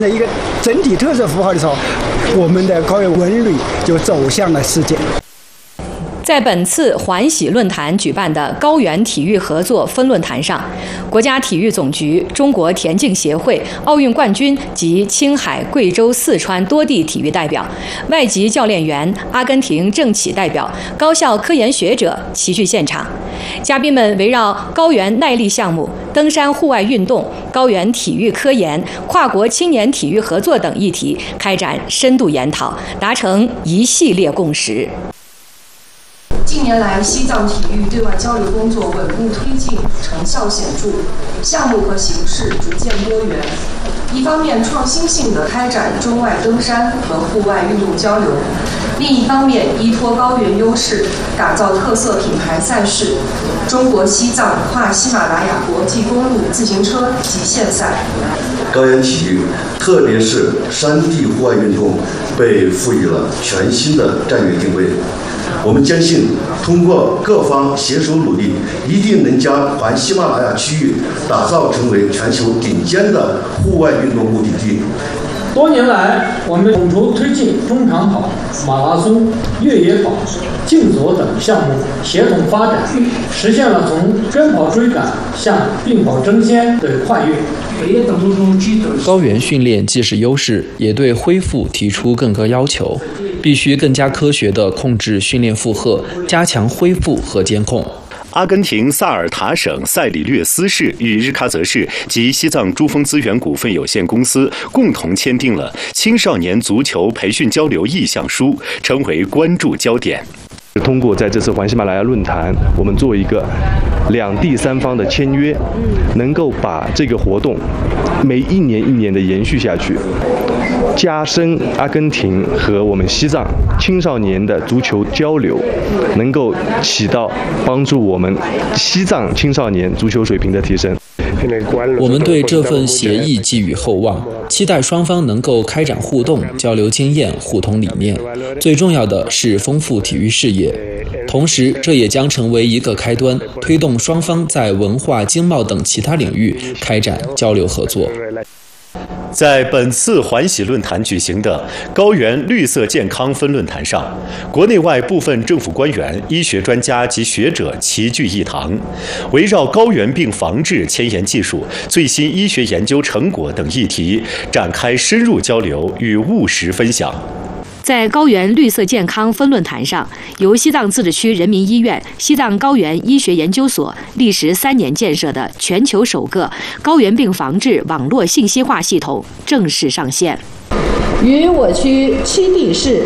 一个整体特色符号的时候，我们的高原文旅就走向了世界。 在本次环喜论坛举办的高原体育合作分论坛上，国家体育总局、中国田径协会、奥运冠军及青海、贵州、四川多地体育代表、外籍教练员、阿根廷政企代表、高校科研学者齐聚现场。嘉宾们围绕高原耐力项目、登山户外运动、高原体育科研、跨国青年体育合作等议题开展深度研讨，达成一系列共识。 近年来，西藏体育对外交流工作稳步推进，成效显著，项目和形式逐渐多元。一方面，创新性地开展中外登山和户外运动交流；另一方面，依托高原优势，打造特色品牌赛事——中国西藏跨喜马拉雅国际公路自行车极限赛。 高原体育，特别是山地户外运动，被赋予了全新的战略定位。我们坚信，通过各方携手努力，一定能将环喜马拉雅区域打造成为全球顶尖的户外运动目的地。 多年来，我们统筹推进中长跑、马拉松、越野跑、竞走等项目协同发展，实现了从跟跑追赶向并跑争先的跨越。 高原训练既是优势，也对恢复提出更高要求，必须更加科学地控制训练负荷，加强恢复和监控。 阿根廷萨尔塔省塞里略斯市与日喀则市及西藏珠峰资源股份有限公司共同签订了青少年足球培训交流意向书，成为关注焦点。 通过在这次环喜马拉雅论坛，我们做一个两地三方的签约，能够把这个活动每一年一年的延续下去，加深阿根廷和我们西藏青少年的足球交流，能够起到帮助我们西藏青少年足球水平的提升。 我们对这份协议寄予厚望，期待双方能够开展互动、交流经验、互通理念。最重要的是丰富体育视野，同时这也将成为一个开端，推动双方在文化、经贸等其他领域开展交流合作。 在本次环喜论坛举行的高原绿色健康分论坛上，国内外部分政府官员、医学专家及学者齐聚一堂，围绕高原病防治前沿技术、最新医学研究成果等议题展开深入交流与务实分享。 在高原绿色健康分论坛上，由西藏自治区人民医院、西藏高原医学研究所历时3年建设的全球首个高原病防治网络信息化系统正式上线， 与我区7地市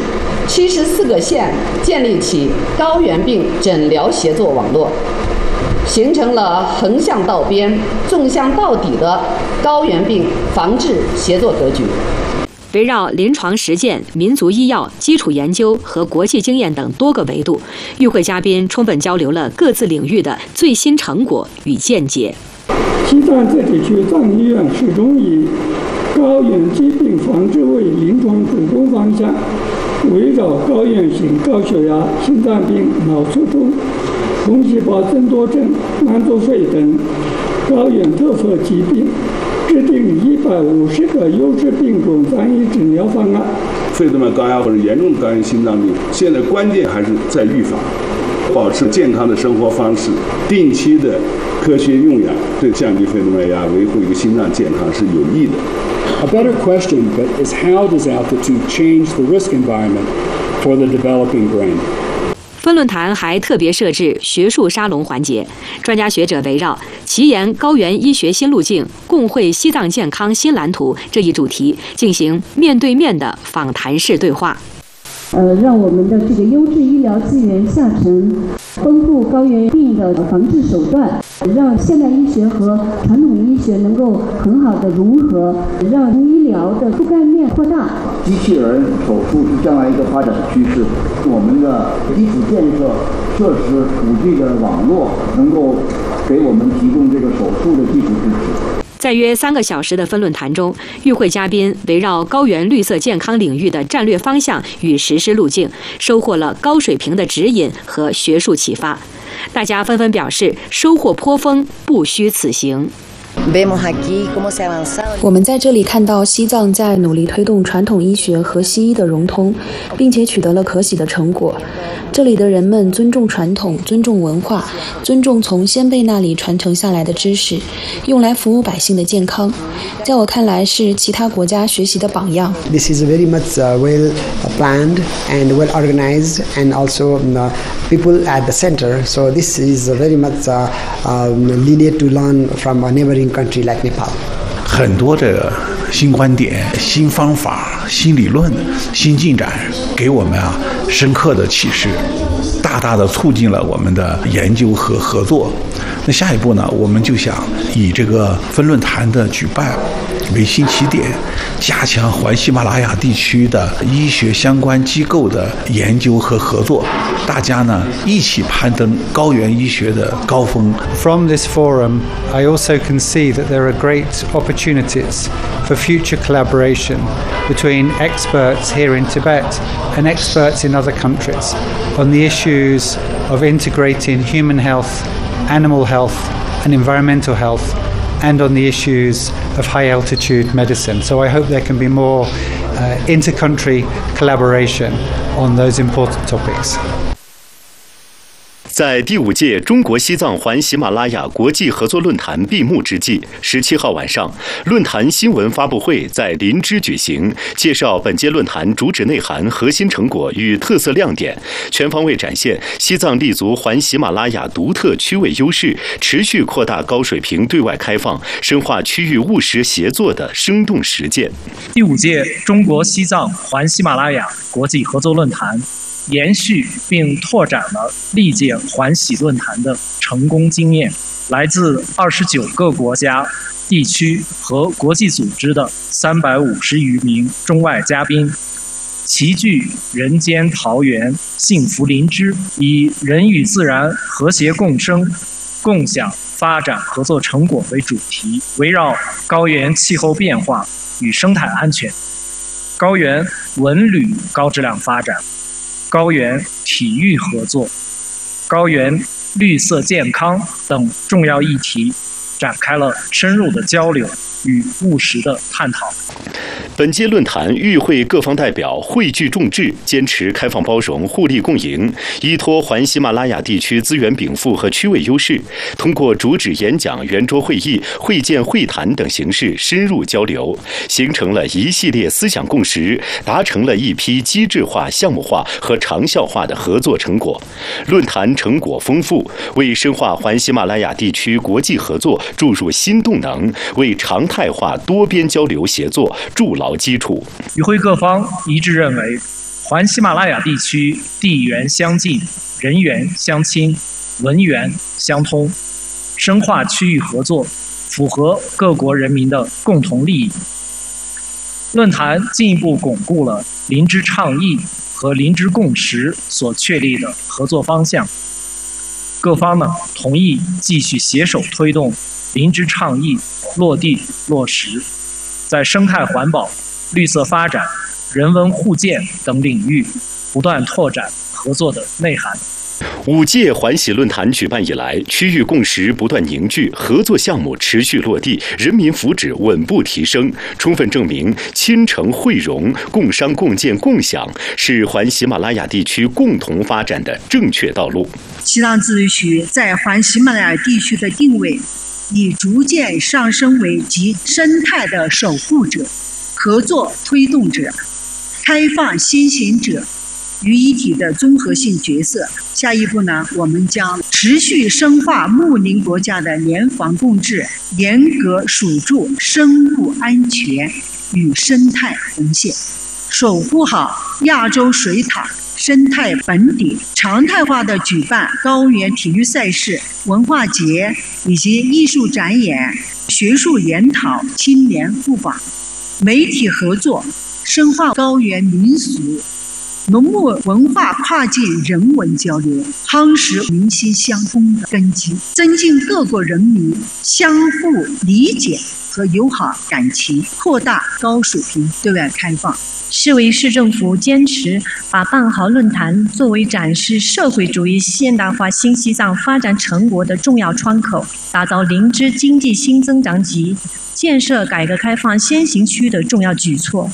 74个县建立起高原病诊疗协作网络，形成了横向到边、纵向到底的高原病防治协作格局。 围绕临床实践、民族医药、基础研究和国际经验等多个维度，与会嘉宾充分交流了各自领域的最新成果与见解。 西藏自治区藏医院始终以高原疾病防治为临床主攻方向，围绕高原性高血压、心脏病、脑卒中、红细胞增多症、慢阻肺等高原特色疾病，制定150个优质病种专一诊疗方案。 肺动脉高压或者严重的高原心脏病，现在关键还是在预防，保持健康的生活方式，定期的科学用氧，对降低肺动脉压、维护一个心脏健康是有益的。 A better question is how does altitude change the risk environment for the developing brain? 分论坛还特别设置学术沙龙环节，专家学者围绕奇研高原医学新路径、共绘西藏健康新蓝图这一主题进行面对面的访谈式对话。 让我们的这个优质医疗资源下沉，丰富高原病的防治手段，让现代医学和传统医学能够很好的融合，让医疗的覆盖面扩大。 机器人手术是将来一个发展趋势，我们的基础建设、设施、5G 的网络能够给我们提供这个手术的基础支持。 在约3个小时的分论坛中，与会嘉宾围绕高原绿色健康领域的战略方向与实施路径，收获了高水平的指引和学术启发。大家纷纷表示收获颇丰，不虚此行。 我们在这里看到西藏在努力推动传统医学和西医的融通，并且取得了可喜的成果。这里的人们尊重传统，尊重文化，尊重从先辈那里传承下来的知识，用来服务百姓的健康。在我看来，是其他国家学习的榜样。 This is very much well planned and well organized, and also people at the center. So this is very much needed to learn from a neighboring country like Nepal. 很多的新观点、新方法、新理论、新进展，给我们深刻的启示，大大的促进了我们的研究和合作。那下一步呢，我们就想以这个分论坛的举办为新起点，加强环喜马拉雅地区的医学相关机构的研究和合作，大家呢一起攀登高原医学的高峰。 From this forum, I also can see that there are great opportunities for future collaboration between experts here in Tibet and experts in other countries on the issues of integrating human health, animal health, and environmental health, and on the issues of high-altitude medicine. So I hope there can be more inter-country collaboration on those important topics. 在第5届中国西藏环喜马拉雅国际合作论坛闭幕之际，17号晚上，论坛新闻发布会在林芝举行，介绍本届论坛主旨内涵、核心成果与特色亮点，全方位展现西藏立足环喜马拉雅独特区位优势，持续扩大高水平对外开放，深化区域务实协作的生动实践。 第5届中国西藏环喜马拉雅国际合作论坛延续并拓展了历届环喜论坛的成功经验，来自29个国家、地区和国际组织的350余名中外嘉宾，齐聚人间桃源幸福林芝，以人与自然和谐共生、共享发展合作成果为主题，围绕高原气候变化与生态安全、高原文旅高质量发展、高原体育合作、高原绿色健康等重要议题，展开了深入的交流与务实的探讨。 本届论坛与会各方代表汇聚众志，坚持开放包容、互利共赢，依托环喜马拉雅地区资源禀赋和区位优势，通过主旨演讲、圆桌会议、会见会谈等形式深入交流，形成了一系列思想共识，达成了一批机制化、项目化和长效化的合作成果。论坛成果丰富，为深化环喜马拉雅地区国际合作注入新动能，为常态化多边交流协作筑牢基础。 与会各方一致认为，环喜马拉雅地区地缘相近、人缘相亲、文缘相通，深化区域合作，符合各国人民的共同利益。论坛进一步巩固了林芝倡议和林芝共识所确立的合作方向。各方呢同意继续携手推动林芝倡议落地落实，在生态环保、绿色发展、人文互鉴等领域不断拓展合作的内涵。 5届环喜论坛举办以来，区域共识不断凝聚，合作项目持续落地，人民福祉稳步提升，充分证明亲诚惠容、共商共建共享是环喜马拉雅地区共同发展的正确道路。 西藏自治区在环喜马拉雅地区的定位已逐渐上升为集生态的守护者、合作推动者、开放先行者于一体的综合性角色。下一步呢，我们将持续深化睦邻国家的联防共治，严格守住生物安全与生态红线，守护好亚洲水塔生态本底，常态化的举办高原体育赛事、文化节以及艺术展演、学术研讨、青年互访、媒体合作，深化高原民俗、农牧文化跨境人文交流，夯实民心相通的根基，增进各国人民相互理解和友好感情，扩大高水平对外开放。 市委市政府坚持把办好论坛作为展示社会主义现代化新西藏发展成果的重要窗口，打造林芝经济新增长及建设改革开放先行区的重要举措。